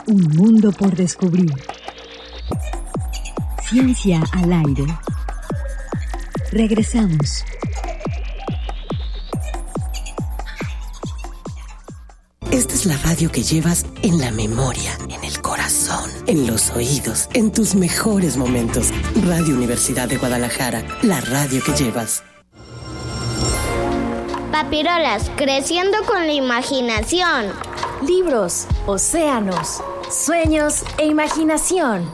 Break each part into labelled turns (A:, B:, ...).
A: Un mundo por descubrir. Ciencia al aire. Regresamos.
B: Esta es la radio que llevas en la memoria, en el corazón, en los oídos, en tus mejores momentos. Radio Universidad de Guadalajara, la radio que llevas.
C: Papirolas, creciendo con la imaginación.
D: Libros, océanos, sueños e imaginación.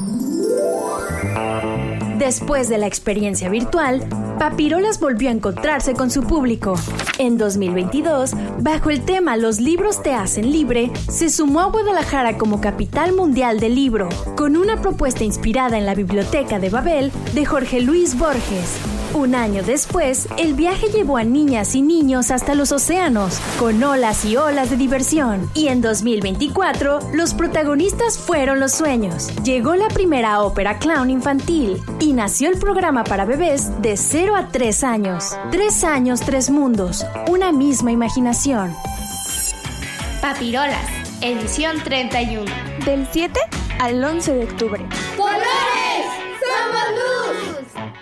D: Después de la experiencia virtual, Papirolas volvió a encontrarse con su público. En 2022, bajo el tema Los libros te hacen libre, se sumó a Guadalajara como capital mundial del libro, con una propuesta inspirada en la Biblioteca de Babel de Jorge Luis Borges. Un año después, el viaje llevó a niñas y niños hasta los océanos, con olas y olas de diversión. Y en 2024, los protagonistas fueron los sueños. Llegó la primera ópera clown infantil y nació el programa para bebés de 0 a 3 años. 3 años, 3 mundos, una misma imaginación.
E: Papirolas, edición 31.
F: Del 7 al 11 de octubre.
G: ¡Colores! ¡Somos luz!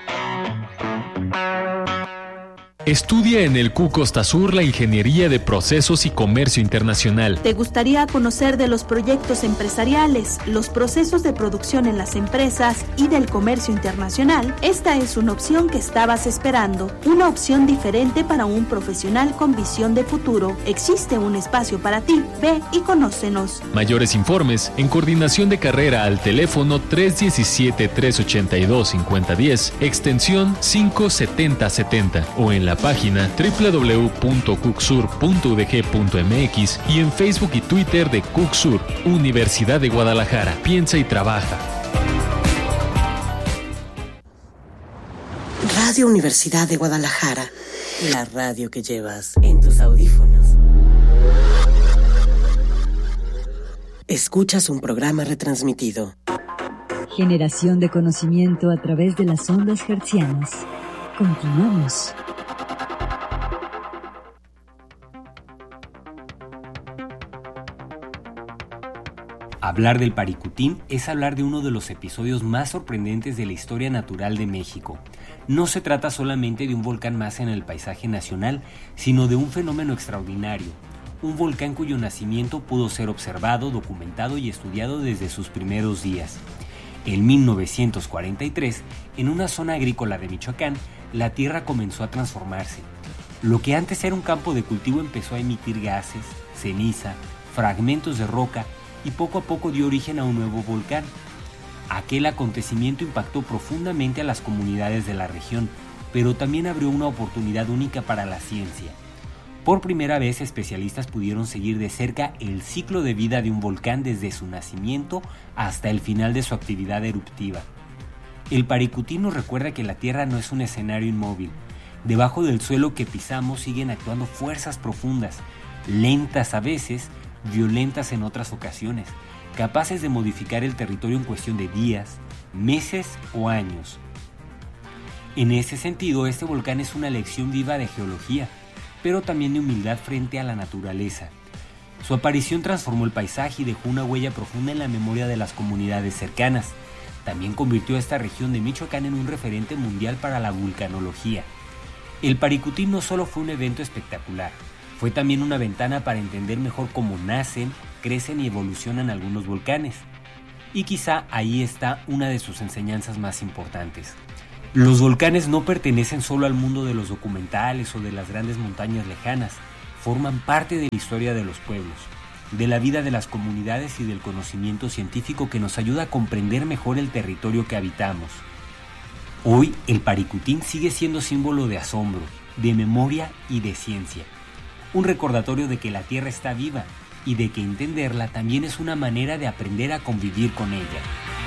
H: Estudia en el CUC Costa Sur la Ingeniería de Procesos y Comercio Internacional.
I: ¿Te gustaría conocer de los proyectos empresariales, los procesos de producción en las empresas y del comercio internacional? Esta es una opción que estabas esperando, una opción diferente para un profesional con visión de futuro. Existe un espacio para ti. Ve y conócenos.
H: Mayores informes en coordinación de carrera al teléfono 317-382-5010, extensión 57070 o en la página www.cucsur.udg.mx y en Facebook y Twitter de CUCSUR, Universidad de Guadalajara. Piensa y trabaja.
B: Radio Universidad de Guadalajara, la radio que llevas en tus audífonos. Escuchas un programa retransmitido.
A: Generación de conocimiento a través de las ondas hertzianas. Continuamos.
J: Hablar del Paricutín es hablar de uno de los episodios más sorprendentes de la historia natural de México. No se trata solamente de un volcán más en el paisaje nacional, sino de un fenómeno extraordinario. Un volcán cuyo nacimiento pudo ser observado, documentado y estudiado desde sus primeros días. En 1943, en una zona agrícola de Michoacán, la tierra comenzó a transformarse. Lo que antes era un campo de cultivo empezó a emitir gases, ceniza, fragmentos de roca y poco a poco dio origen a un nuevo volcán. Aquel acontecimiento impactó profundamente a las comunidades de la región, pero también abrió una oportunidad única para la ciencia. Por primera vez, especialistas pudieron seguir de cerca el ciclo de vida de un volcán desde su nacimiento hasta el final de su actividad eruptiva. El Paricutín nos recuerda que la Tierra no es un escenario inmóvil. Debajo del suelo que pisamos siguen actuando fuerzas profundas, lentas a veces, violentas en otras ocasiones, capaces de modificar el territorio en cuestión de días, meses o años. En ese sentido, este volcán es una lección viva de geología, pero también de humildad frente a la naturaleza. Su aparición transformó el paisaje y dejó una huella profunda en la memoria de las comunidades cercanas. También convirtió a esta región de Michoacán en un referente mundial para la vulcanología. El Paricutín no solo fue un evento espectacular, fue también una ventana para entender mejor cómo nacen, crecen y evolucionan algunos volcanes. Y quizá ahí está una de sus enseñanzas más importantes. Los volcanes no pertenecen solo al mundo de los documentales o de las grandes montañas lejanas, forman parte de la historia de los pueblos, de la vida de las comunidades y del conocimiento científico que nos ayuda a comprender mejor el territorio que habitamos. Hoy el Paricutín sigue siendo símbolo de asombro, de memoria y de ciencia. Un recordatorio de que la Tierra está viva y de que entenderla también es una manera de aprender a convivir con ella.